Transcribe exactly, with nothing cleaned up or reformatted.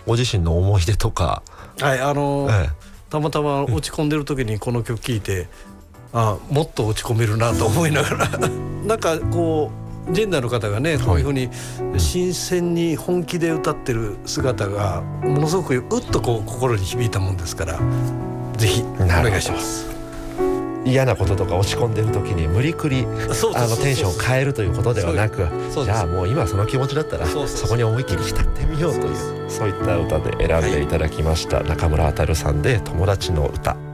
ご自身の思い出とか。 はいあのーええ、 たまたま落ち込んでる時にこの曲聴いて、あもっと落ち込めるなと思いながらなんかこうジェンダーの方がねこういうふうに新鮮に本気で歌ってる姿がものすごくうっとこう心に響いたもんですから、ぜひお願いします。 嫌なこととか落ち込んでる時に無理くりあのテンションを変えるということではなく、じゃあもう今その気持ちだったらそこに思いっきり浸ってみようという、そういった歌で選んでいただきました。中村あたるさんで友達の歌。